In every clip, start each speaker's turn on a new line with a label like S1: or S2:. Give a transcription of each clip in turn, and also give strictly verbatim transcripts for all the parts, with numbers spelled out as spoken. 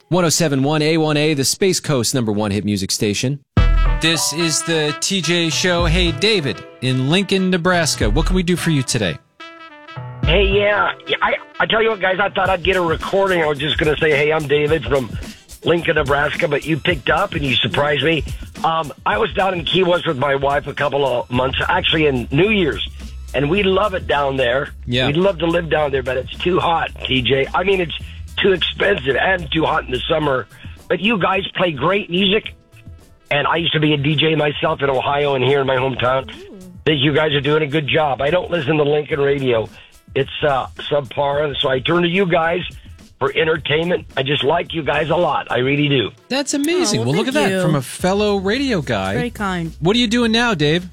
S1: one oh seven point one A one A, the Space Coast number one hit music station. This is the T J Show. Hey, David, in Lincoln, Nebraska. What can we do for you today?
S2: Hey, yeah. yeah I, I tell you what, guys, I thought I'd get a recording. I was just going to say, hey, I'm David from Lincoln, Nebraska, but you picked up and you surprised me. Um, I was down in Key West with my wife a couple of months, actually in New Year's, and we love it down there.
S1: Yeah.
S2: We'd love to live down there, but it's too hot, T J. I mean, it's too expensive and too hot in the summer. But you guys play great music, and I used to be a D J myself in Ohio and here in my hometown. I think you guys are doing a good job. I don't listen to Lincoln radio. It's uh, subpar, so I turn to you guys for entertainment. I just like you guys a lot. I really do.
S1: That's amazing.
S3: Oh, well,
S1: well, look at
S3: thank
S1: that
S3: you.
S1: from a fellow radio guy.
S3: Very kind.
S1: What are you doing now, Dave?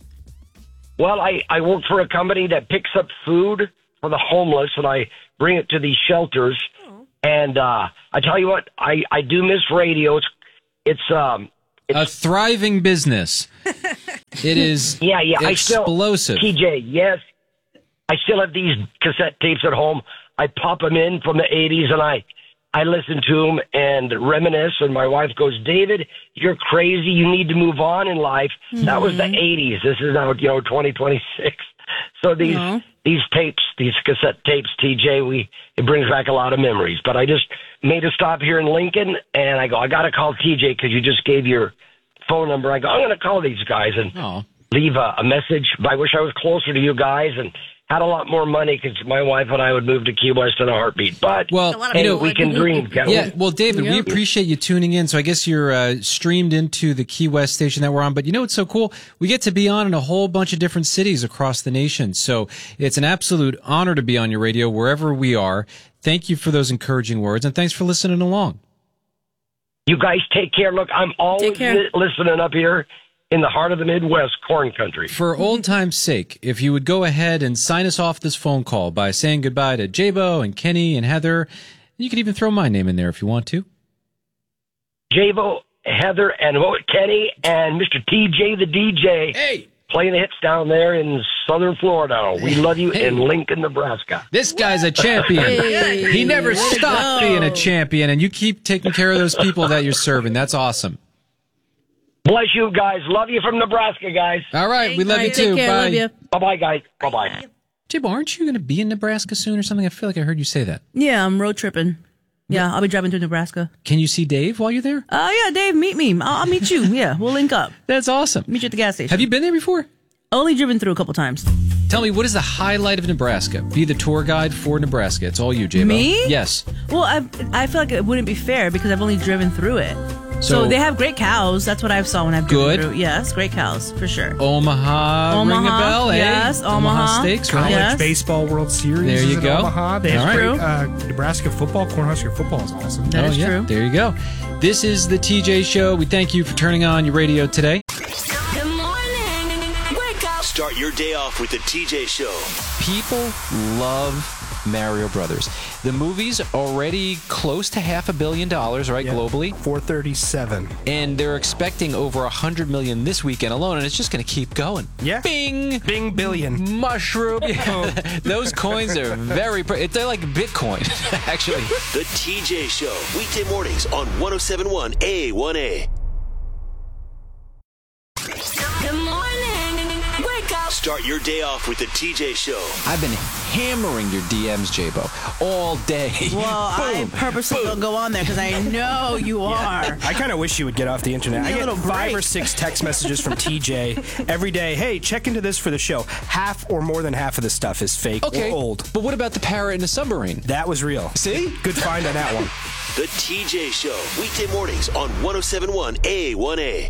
S2: Well, I, I work for a company that picks up food for the homeless, and I bring it to these shelters.
S3: Oh.
S2: And uh, I tell you what, I, I do miss radio. It's it's um it's,
S1: A thriving business. It is
S2: yeah yeah
S1: explosive.
S2: I still, T J, yes, I still have these cassette tapes at home. I pop them in from the eighties, and I I listen to them and reminisce. And my wife goes, "David, you're crazy. You need to move on in life." Mm-hmm. That was the eighties. This is now, you know, twenty twenty-six. So these
S3: No.
S2: these tapes, these cassette tapes, T J, we it brings back a lot of memories. But I just made a stop here in Lincoln, and I go, I got to call T J because you just gave your phone number. I go, I'm going to call these guys and
S1: Oh.
S2: leave a, a message. I wish I was closer to you guys and had a lot more money because my wife and I would move to Key West in a heartbeat. But
S1: Well,
S3: A lot of
S2: hey,
S1: you know,
S2: we can dream, can't
S1: yeah,
S2: we?
S1: well, David, we
S3: Yep.
S1: appreciate you tuning in. So I guess you're uh, streamed into the Key West station that we're on. But you know what's so cool? We get to be on in a whole bunch of different cities across the nation. So it's an absolute honor to be on your radio wherever we are. Thank you for those encouraging words, and thanks for listening along.
S2: You guys take care. Look, I'm always
S3: care.
S2: li- listening up here in the heart of the Midwest, corn country.
S1: For old time's sake, if you would go ahead and sign us off this phone call by saying goodbye to J-Bo and Kenny and Heather. You could even throw my name in there if you want to.
S2: Javo, Heather, and what, Kenny, and Mister T J the D J.
S1: Hey!
S2: Playing the hits down there in southern Florida. We love you
S1: Hey.
S2: in Lincoln, Nebraska.
S1: This guy's a champion.
S3: Hey,
S1: He never
S3: way to
S1: stopped
S3: go.
S1: being a champion, and you keep taking care of those people that you're serving. That's awesome.
S2: Bless you guys. Love you from Nebraska, guys.
S1: All right, we love you
S3: All right, take
S1: too.
S3: care.
S1: Bye.
S3: Love you.
S2: Bye-bye, guys. Bye-bye.
S1: Jib, aren't you going to be in Nebraska soon or something? I feel like I heard you say that.
S3: Yeah, I'm road tripping. Yeah, I'll be driving to Nebraska.
S1: Can you see Dave while you're there?
S3: Oh, yeah, Dave, meet me. I'll, I'll meet you. Yeah, we'll link up.
S1: That's awesome.
S3: Meet you at the gas station.
S1: Have you been there before?
S3: Only driven through a couple times.
S1: Tell me, what is the highlight of Nebraska? Be the tour guide for Nebraska. It's all you, J-Bo.
S3: Me?
S1: Yes.
S3: Well, I I feel like it wouldn't be fair because I've only driven through it. So,
S1: So-
S3: they have great cows. That's what I saw when I've driven
S1: Good.
S3: through. Yes, great cows, for sure.
S1: Omaha, ring a
S3: Omaha,
S1: bell, eh?
S3: yes, Omaha.
S1: Steaks, right?
S3: College
S4: College
S3: Yes.
S4: Baseball World Series.
S1: There you
S4: is in
S1: go.
S4: Omaha. They
S1: All
S4: have
S1: right.
S4: great uh, Nebraska football. Cornhusker football is awesome.
S3: That
S1: oh,
S3: is
S1: yeah.
S3: true.
S1: There you go. This is the T J Show. We thank you for turning on your radio today.
S5: Good morning. Wake up.
S6: Start your day off with the T J Show.
S1: People love Mario Brothers. The movie's already close to half a billion dollars, right,
S4: Yeah.
S1: globally?
S4: four thirty-seven.
S1: And they're expecting over a hundred million this weekend alone, and it's just going to keep going.
S4: Yeah.
S1: Bing!
S4: Bing billion.
S1: Mushroom. Yeah. Those coins are very, pr- they're like Bitcoin, actually.
S6: The T J Show. Weekday mornings on one oh seven point one A one A.
S5: Good morning. Wake up.
S6: Start your day off with the T J Show.
S1: I've been hammering your D Ms, J-Bo, all day.
S3: Well, I purposely don't go on there because I know you are.
S4: I kind of wish you would get off the internet. I
S3: Give me a
S4: get
S3: little
S4: five
S3: break.
S4: or six text messages from T J every day. Hey, check into this for the show. Half or more than half of the stuff is fake
S1: Okay.
S4: or old.
S1: But what about the parrot in the submarine?
S4: That was real.
S1: See?
S4: Good find on that one.
S6: The T J Show. Weekday mornings on one oh seven point one A one A.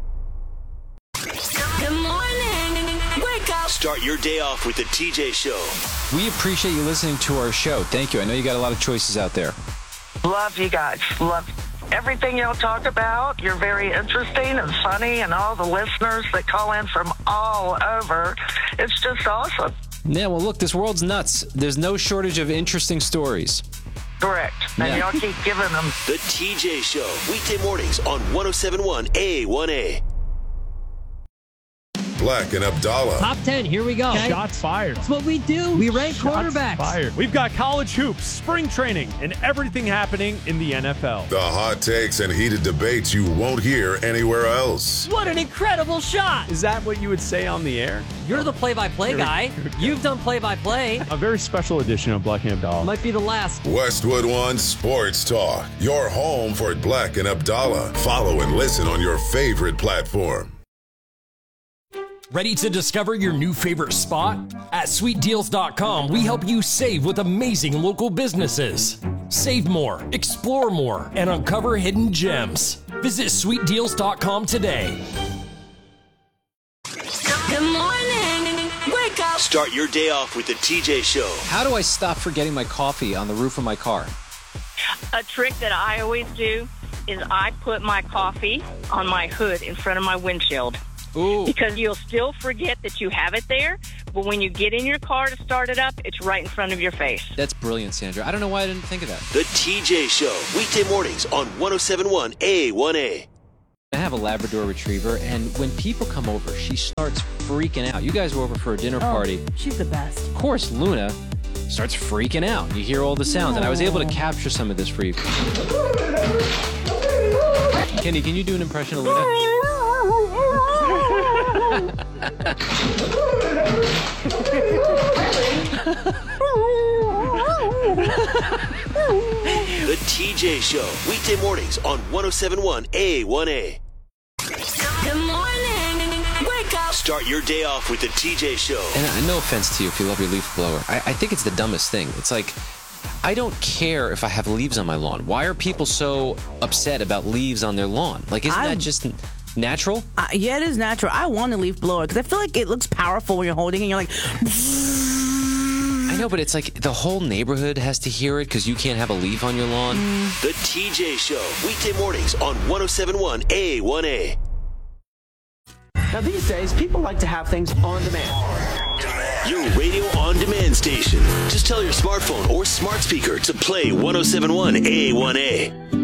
S5: Good morning. Wake up.
S6: Start your day off with the T J Show.
S1: We appreciate you listening to our show. Thank you. I know you got a lot of choices out there.
S7: Love you guys. Love everything y'all talk about. You're very interesting and funny, and all the listeners that call in from all over. It's just awesome.
S1: Yeah, well, look, this world's nuts. There's no shortage of interesting stories.
S7: Correct. And
S1: Yeah.
S7: y'all keep giving them.
S6: The T J Show. Weekday mornings on one oh seven point one A one A.
S8: Black and Abdallah.
S9: Top ten, here we go.
S10: Okay. Shots fired.
S9: That's what we do. We rank
S10: Shots
S9: quarterbacks.
S10: Fired. We've got college hoops, spring training, and everything happening in the N F L.
S8: The hot takes and heated debates you won't hear anywhere else.
S9: What an incredible shot.
S10: Is that what you would say on the air?
S9: You're the play-by-play guy. You've done play-by-play.
S10: A very special edition of Black and Abdallah.
S9: Might be the last.
S8: Westwood One Sports Talk. Your home for Black and Abdallah. Follow and listen on your favorite platform.
S11: Ready to discover your new favorite spot? At sweet deals dot com, we help you save with amazing local businesses. Save more, explore more, and uncover hidden gems. Visit sweet deals dot com today.
S5: Good morning. Wake up.
S6: Start your day off with the T J Show.
S1: How do I stop forgetting my coffee on the roof of my car?
S7: A trick that I always do is I put my coffee on my hood in front of my windshield.
S1: Ooh.
S7: Because you'll still forget that you have it there, but when you get in your car to start it up, it's right in front of your face.
S1: That's brilliant, Sandra. I don't know why I didn't think of that.
S6: The T J Show, weekday mornings on one oh seven point one A one A.
S1: I have a Labrador Retriever, and when people come over, she starts freaking out. You guys were over for a dinner party.
S3: She's the best.
S1: Of course, Luna starts freaking out. You hear all the sounds, and I was able to capture some of this for you. Kenny, can you do an impression of Luna?
S6: The T J Show, weekday mornings on one oh seven point one A one A.
S5: Good morning. Wake up.
S6: Start your day off with the T J Show.
S1: And uh, no offense to you if you love your leaf blower. I, I think it's the dumbest thing. It's like, I don't care if I have leaves on my lawn. Why are people so upset about leaves on their lawn? Like, isn't
S3: I'm,
S1: that just natural?
S3: Uh, yeah, it is natural. I want a leaf blower because I feel like it looks powerful when you're holding it and you're like...
S1: I know, but it's like the whole neighborhood has to hear it because you can't have a leaf on your lawn.
S3: Mm.
S6: The T J Show, weekday mornings on one oh seven point one A one A.
S12: Now, these days, people like to have things on demand.
S6: Your radio on demand station. Just tell your smartphone or smart speaker to play one oh seven point one A one A.